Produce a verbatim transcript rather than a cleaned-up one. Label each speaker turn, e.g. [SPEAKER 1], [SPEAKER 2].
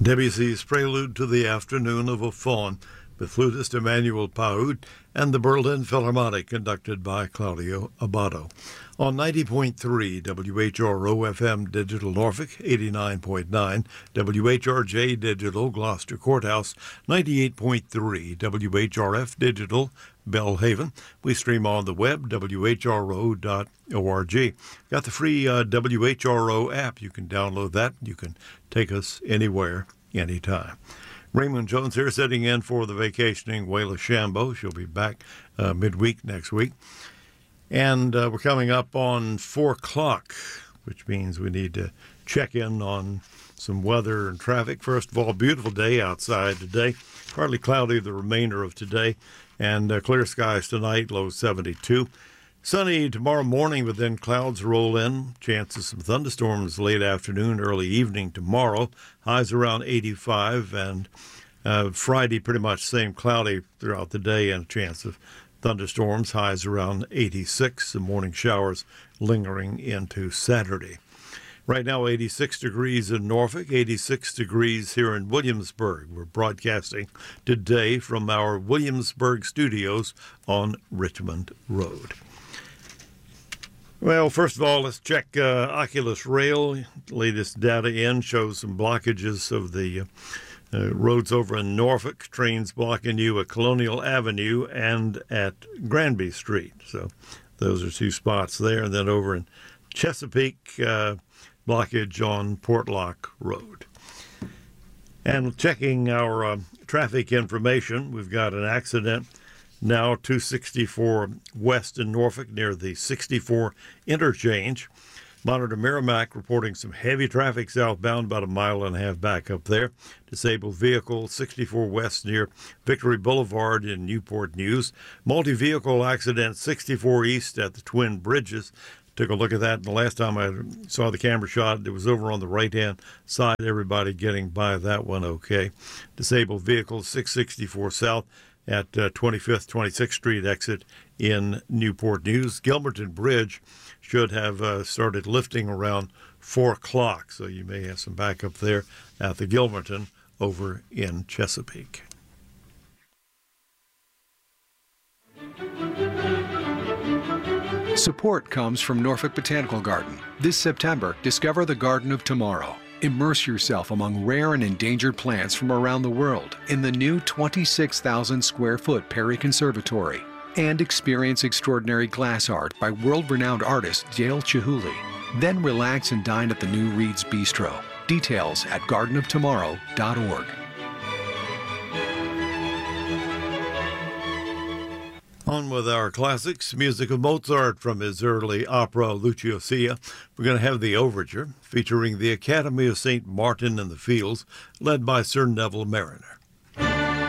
[SPEAKER 1] Debussy's Prelude to the Afternoon of a Faun with flutist Emmanuel Paoud and the Berlin Philharmonic conducted by Claudio Abbado. On ninety point three W H R O F M Digital Norfolk, eighty-nine point nine W H R J Digital Gloucester Courthouse, ninety-eight point three W H R F Digital Belhaven. We stream on the web, W H R O dot org. Got the free uh, W H R O app. You can download that. You can take us anywhere, anytime. Raymond Jones here, sitting in for the vacationing Wayla Shambo. She'll be back uh, midweek next week. And uh, we're coming up on four o'clock, which means we need to check in on some weather and traffic. First of all, beautiful day outside today. Partly cloudy the remainder of today. And uh, clear skies tonight, low seventy-two. Sunny tomorrow morning, but then clouds roll in. Chances of some thunderstorms late afternoon, early evening tomorrow. Highs around eighty-five. And uh, Friday, pretty much same cloudy throughout the day and a chance of thunderstorms. Highs around eighty-six. The morning showers lingering into Saturday. Right now, eighty-six degrees in Norfolk, eighty-six degrees here in Williamsburg. We're broadcasting today from our Williamsburg studios on Richmond Road. Well, first of all, let's check uh, Oculus Rail. Latest data in shows some blockages of the uh, roads over in Norfolk. Trains blocking you at Colonial Avenue and at Granby Street. So those are two spots there. And then over in Chesapeake, uh, blockage on Portlock Road. And checking our uh, traffic information, we've got an accident now two sixty-four west in Norfolk near the sixty-four interchange. Monitor Merrimack reporting some heavy traffic southbound, about a mile and a half back up there. Disabled vehicle sixty-four west near Victory Boulevard in Newport News. Multi-vehicle accident sixty-four east at the Twin Bridges. Took a look at that, and the last time I saw the camera shot, it was over on the right-hand side. Everybody getting by that one okay. Disabled vehicle six sixty-four south at uh, twenty-fifth, twenty-sixth Street exit in Newport News. Gilmerton Bridge should have uh, started lifting around four o'clock, so you may have some backup there at the Gilmerton over in Chesapeake.
[SPEAKER 2] Support comes from Norfolk Botanical Garden. This September, discover the Garden of Tomorrow. Immerse yourself among rare and endangered plants from around the world in the new twenty-six thousand square foot Perry Conservatory. And experience extraordinary glass art by world-renowned artist Dale Chihuly. Then relax and dine at the new Reed's Bistro. Details at garden of tomorrow dot org.
[SPEAKER 1] On with our classics, music of Mozart from his early opera Lucio Sia. We're going to have the overture featuring the Academy of Saint Martin in the Fields, led by Sir Neville Mariner.